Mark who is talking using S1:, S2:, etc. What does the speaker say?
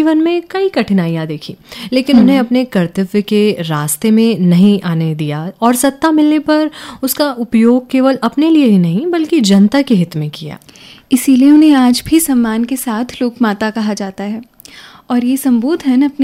S1: जीवन में कई कठिनाइयां देखी, लेकिन उन्हें अपने कर्तव्य के रास्ते में नहीं आने दिया और सत्ता मिलने पर उसका उपयोग केवल अपने लिए ही नहीं बल्कि जनता के हित में किया।
S2: इसीलिए उन्हें आज भी सम्मान के साथ लोक माता कहा जाता है और ये संबोधन अपने